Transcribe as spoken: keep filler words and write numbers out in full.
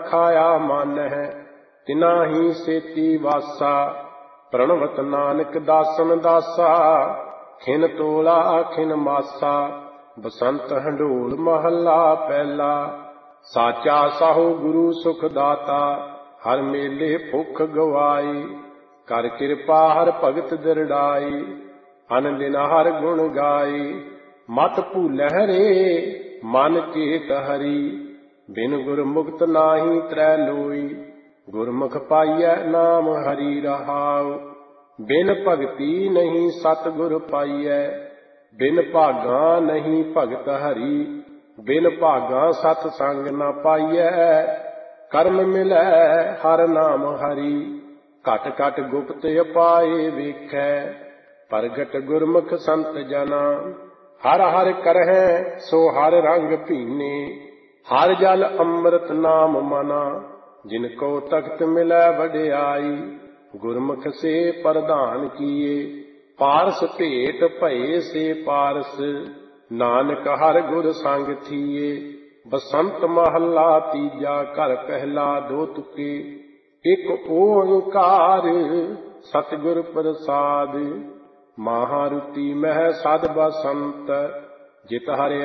रखाया मान है, तिना ही सेती वासा। प्रणवत नानक दासन दासा, खिन तोला खिन मासा। बसंत हंडोल महला पहला, साचा साहू गुरु सुख दाता। हर मेले भुख गवाई, कर कृपा हर भगत दरड़ाई। अन दिन हर गुण गाई, मत भूलह रे मन चेत हरि। बिन गुर मुक्त नाही त्रै लोई, गुरमुख पाइय नाम हरि रहाउ। बिन भगति नहीं सतगुर पाइय, बिन भागा नहीं भगत हरि। बिन भागा सत संग न पाइय, कर्म मिलै हर नाम हरि। घट घट गुप्त अपाए वेखै, प्रगट गुरमुख संत जना। हर हर करहै सो हर रंग पीने, हर जल अमृत नाम मना। जिनको तख्त मिलै वड्याई, गुरमुख से प्रदान किए। पारस भेट भये से पारस, नानक हर गुर संग थिए। बसंत महला तीजा, घर पहला दो तुके। एक ओंकार सतगुर प्रसाद, महारुति मह सद बसंत। जित हरि